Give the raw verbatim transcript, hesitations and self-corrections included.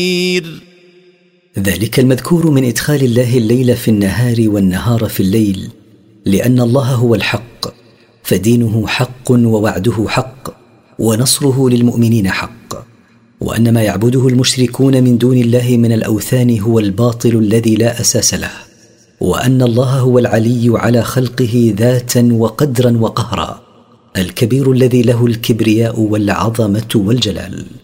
ذلك المذكور من إدخال الله الليل في النهار والنهار في الليل، لأن الله هو الحق، فدينه حق ووعده حق ونصره للمؤمنين حق، وأن ما يعبده المشركون من دون الله من الأوثان هو الباطل الذي لا أساس له، وأن الله هو العلي على خلقه ذاتا وقدرا وقهرا، الكبير الذي له الكبرياء والعظمة والجلال.